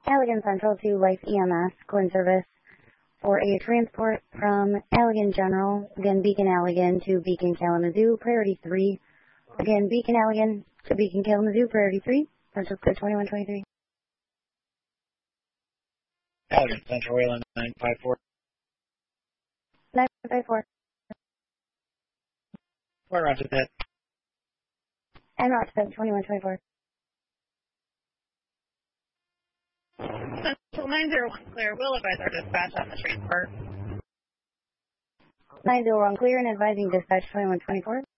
Allegan Central to Life EMS, Glen Service, for a transport from Allegan General, again Beacon Allegan to Beacon Kalamazoo, Priority 3. Again, Beacon Allegan to Beacon Kalamazoo, Priority 3, Central Code 2123. Allegan Central, Wayland 954. 954. Where roger that? And roger that, 2124. Central 901 clear. We'll advise our dispatch on the transport. 901 clear and advising dispatch 2124.